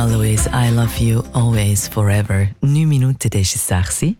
Always, I love you, always, forever. 9 Minuten, das ist es 6.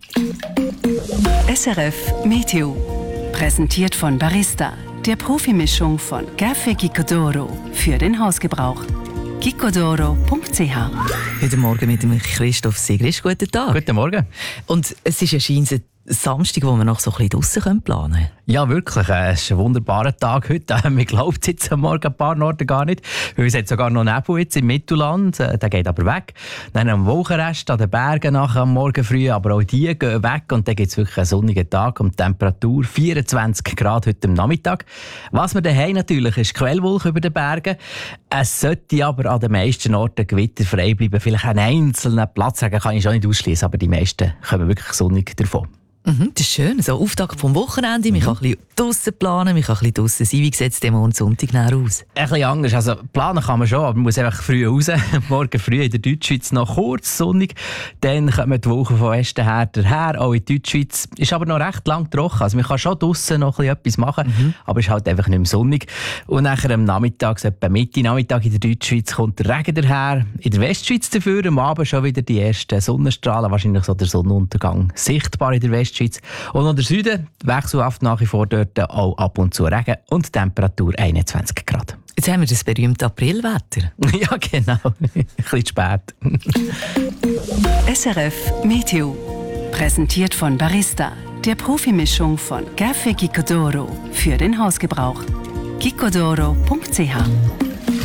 SRF Meteo. Präsentiert von Barista, der Profimischung von Café Gicodoro für den Hausgebrauch. gicodoro.ch. Heute Morgen mit dem Christoph Sigrist. Guten Tag. Guten Morgen. Und es ist anscheinend ein Samstag, wo wir noch so ein bisschen draussen planen können. Ja, wirklich. Es ist ein wunderbarer Tag heute. Man glaubt es jetzt am Morgen ein paar Orten gar nicht. Weil es hat sogar noch Nebel jetzt im Mittelland. Der geht aber weg. Dann am Wolkenrest an den Bergen nachher am Morgen früh. Aber auch die gehen weg. Und dann gibt es wirklich einen sonnigen Tag. Und die Temperatur 24 Grad heute am Nachmittag. Was wir daheim natürlich ist Quellwolke über den Bergen. Es sollte aber an den meisten Orten gewitterfrei bleiben. Vielleicht einen einzelnen Platz sagen kann ich schon nicht ausschließen. Aber die meisten kommen wirklich sonnig davon. Das ist schön. So Auftakt vom Wochenende. Man kann ein bisschen draussen planen, man kann ein bisschen draussen sein. Wie sieht es dem am Sonntag nach aus? Ein bisschen anders. Also, planen kann man schon, aber man muss einfach früh raus. Morgen früh in der Deutschschweiz noch kurz sonnig. Dann kommen die Wochen von Westen her daher. Auch in der Deutschschweiz ist aber noch recht lang trocken. Also man kann schon draussen noch ein bisschen etwas machen, aber es ist halt einfach nicht mehr sonnig. Und nachher am Nachmittag, so etwa Mitte Nachmittag in der Deutschschweiz, kommt der Regen daher. In der Westschweiz dafür am Abend schon wieder die ersten Sonnenstrahlen. Wahrscheinlich so der Sonnenuntergang sichtbar in der Westschweiz. Und noch der Süden, wechselhaft nach wie vor dort auch ab und zu Regen und Temperatur 21 Grad. Jetzt haben wir das berühmte Aprilwetter. Ja, genau. Ein bisschen spät. SRF Meteo. Präsentiert von Barista, der Profimischung von Café Gicodoro für den Hausgebrauch. gicodoro.ch.